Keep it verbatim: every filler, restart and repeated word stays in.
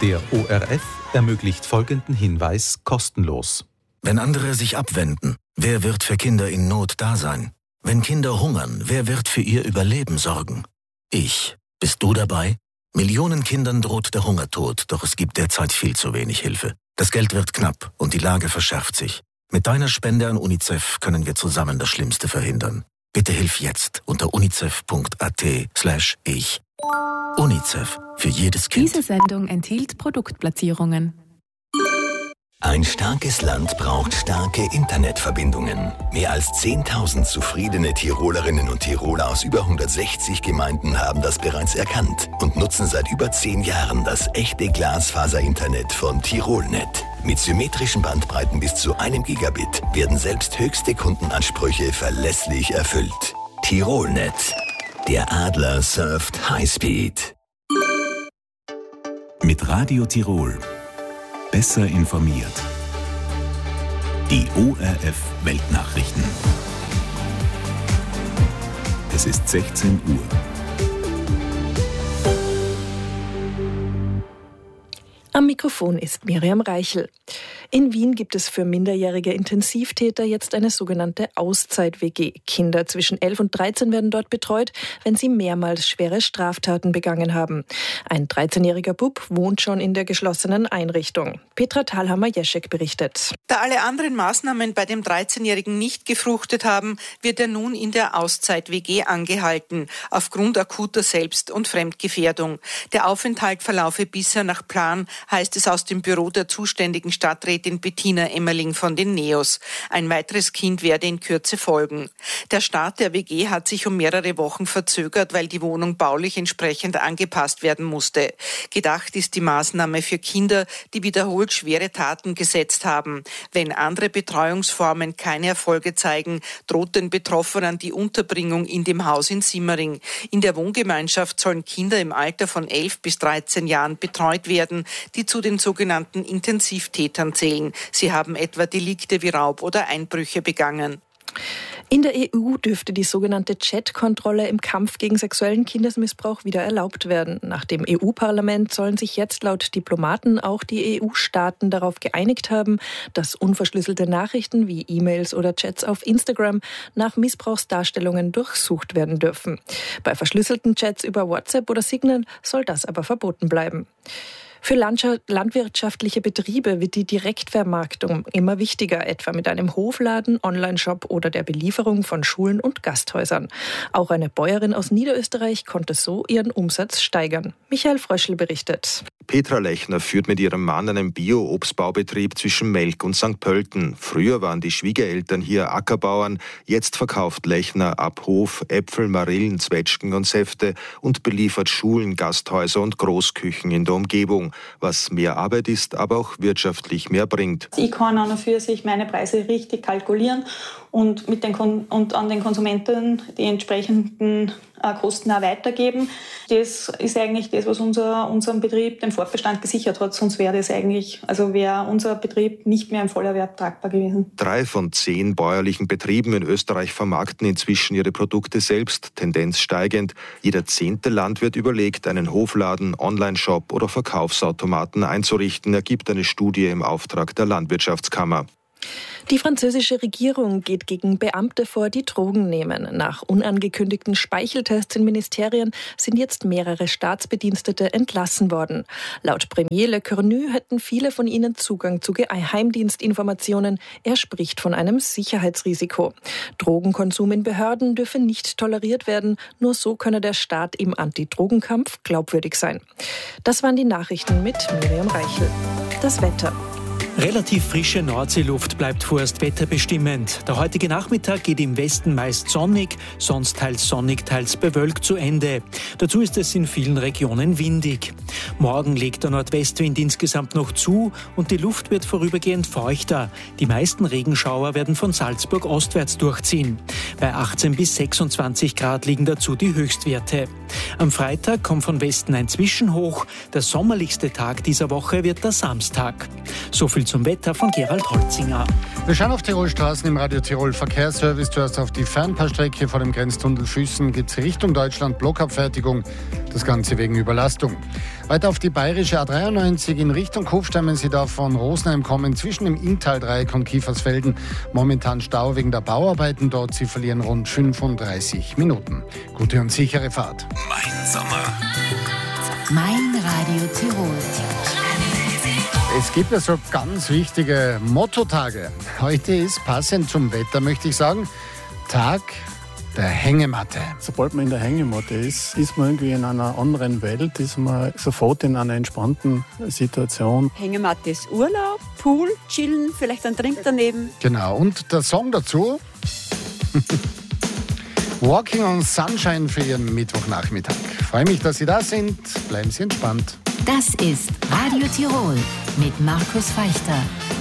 Der O R F ermöglicht folgenden Hinweis kostenlos. Wenn andere sich abwenden, wer wird für Kinder in Not da sein? Wenn Kinder hungern, wer wird für ihr Überleben sorgen? Ich. Bist du dabei? Millionen Kindern droht der Hungertod, doch es gibt derzeit viel zu wenig Hilfe. Das Geld wird knapp und die Lage verschärft sich. Mit deiner Spende an UNICEF können wir zusammen das Schlimmste verhindern. Bitte hilf jetzt unter unicef.at slash ich. UNICEF. Für jedes Kind. Diese Sendung enthielt Produktplatzierungen. Ein starkes Land braucht starke Internetverbindungen. Mehr als zehntausend zufriedene Tirolerinnen und Tiroler aus über hundertsechzig Gemeinden haben das bereits erkannt und nutzen seit über zehn Jahren das echte Glasfaser-Internet von Tirolnet. Mit symmetrischen Bandbreiten bis zu einem Gigabit werden selbst höchste Kundenansprüche verlässlich erfüllt. Tirolnet. Der Adler surft Highspeed. Mit Radio Tirol. Besser informiert. Die O R F Weltnachrichten. Es ist sechzehn Uhr. Am Mikrofon ist Miriam Reichel. In Wien gibt es für minderjährige Intensivtäter jetzt eine sogenannte Auszeit-W G. Kinder zwischen elf und dreizehn werden dort betreut, wenn sie mehrmals schwere Straftaten begangen haben. Ein dreizehnjähriger Bub wohnt schon in der geschlossenen Einrichtung. Petra Thalhammer-Jeschek berichtet. Da alle anderen Maßnahmen bei dem dreizehnjährigen nicht gefruchtet haben, wird er nun in der Auszeit-W G angehalten, aufgrund akuter Selbst- und Fremdgefährdung. Der Aufenthalt verlaufe bisher nach Plan, heißt es aus dem Büro der zuständigen Stadträtin Bettina Emmerling von den NEOS. Ein weiteres Kind werde in Kürze folgen. Der Start der W G hat sich um mehrere Wochen verzögert, weil die Wohnung baulich entsprechend angepasst werden musste. Gedacht ist die Maßnahme für Kinder, die wiederholt schwere Taten gesetzt haben. Wenn andere Betreuungsformen keine Erfolge zeigen, droht den Betroffenen die Unterbringung in dem Haus in Simmering. In der Wohngemeinschaft sollen Kinder im Alter von elf bis dreizehn Jahren betreut werden, die zu den sogenannten Intensivtätern zählen. Sie haben etwa Delikte wie Raub oder Einbrüche begangen. In der E U dürfte die sogenannte Chat-Kontrolle im Kampf gegen sexuellen Kindesmissbrauch wieder erlaubt werden. Nach dem E U-Parlament sollen sich jetzt laut Diplomaten auch die E U-Staaten darauf geeinigt haben, dass unverschlüsselte Nachrichten wie E-Mails oder Chats auf Instagram nach Missbrauchsdarstellungen durchsucht werden dürfen. Bei verschlüsselten Chats über WhatsApp oder Signal soll das aber verboten bleiben. Für landwirtschaftliche Betriebe wird die Direktvermarktung immer wichtiger, etwa mit einem Hofladen, Onlineshop oder der Belieferung von Schulen und Gasthäusern. Auch eine Bäuerin aus Niederösterreich konnte so ihren Umsatz steigern. Michael Fröschl berichtet. Petra Lechner führt mit ihrem Mann einen Bio-Obstbaubetrieb zwischen Melk und Sankt Pölten. Früher waren die Schwiegereltern hier Ackerbauern. Jetzt verkauft Lechner ab Hof Äpfel, Marillen, Zwetschgen und Säfte und beliefert Schulen, Gasthäuser und Großküchen in der Umgebung. Was mehr Arbeit ist, aber auch wirtschaftlich mehr bringt. Ich kann an und für sich meine Preise richtig kalkulieren und, mit den Kon- und an den Konsumenten die entsprechenden äh, Kosten auch weitergeben. Das ist eigentlich das, was unser, unseren Betrieb den Fortbestand gesichert hat. Sonst wäre das eigentlich, also wäre unser Betrieb nicht mehr im Vollerwerb tragbar gewesen. Drei von zehn bäuerlichen Betrieben in Österreich vermarkten inzwischen ihre Produkte selbst, Tendenz steigend. Jeder zehnte Landwirt überlegt, einen Hofladen, Onlineshop oder Verkaufsautomaten einzurichten, ergibt eine Studie im Auftrag der Landwirtschaftskammer. Die französische Regierung geht gegen Beamte vor, die Drogen nehmen. Nach unangekündigten Speicheltests in Ministerien sind jetzt mehrere Staatsbedienstete entlassen worden. Laut Premier Le Cornu hätten viele von ihnen Zugang zu Geheimdienstinformationen. Er spricht von einem Sicherheitsrisiko. Drogenkonsum in Behörden dürfe nicht toleriert werden. Nur so könne der Staat im Antidrogenkampf glaubwürdig sein. Das waren die Nachrichten mit Miriam Reichel. Das Wetter. Relativ frische Nordseeluft bleibt vorerst wetterbestimmend. Der heutige Nachmittag geht im Westen meist sonnig, sonst teils sonnig, teils bewölkt zu Ende. Dazu ist es in vielen Regionen windig. Morgen legt der Nordwestwind insgesamt noch zu und die Luft wird vorübergehend feuchter. Die meisten Regenschauer werden von Salzburg ostwärts durchziehen. Bei achtzehn bis sechsundzwanzig Grad liegen dazu die Höchstwerte. Am Freitag kommt von Westen ein Zwischenhoch. Der sommerlichste Tag dieser Woche wird der Samstag. So viel viel zum Wetter von Gerald Holzinger. Wir schauen auf Tirol Straßen im Radio Tirol Verkehrsservice. Zuerst auf die Fernpassstrecke vor dem Grenztunnel Füssen gibt es Richtung Deutschland Blockabfertigung. Das Ganze wegen Überlastung. Weiter auf die bayerische A dreiundneunzig in Richtung Kufstein, wenn Sie da von Rosenheim kommen, zwischen dem Inntal-Dreieck und Kiefersfelden. Momentan Stau wegen der Bauarbeiten dort. Sie verlieren rund fünfunddreißig Minuten. Gute und sichere Fahrt. Mein Sommer. Mein Radio Tirol. Es gibt ja so ganz wichtige Mottotage. Heute ist passend zum Wetter, möchte ich sagen, Tag der Hängematte. Sobald man in der Hängematte ist, ist man irgendwie in einer anderen Welt, ist man sofort in einer entspannten Situation. Hängematte ist Urlaub, Pool, chillen, vielleicht ein Drink daneben. Genau, und der Song dazu? Walking on Sunshine für Ihren Mittwochnachmittag. Ich freue mich, dass Sie da sind. Bleiben Sie entspannt. Das ist Radio Tirol mit Markus Feichter.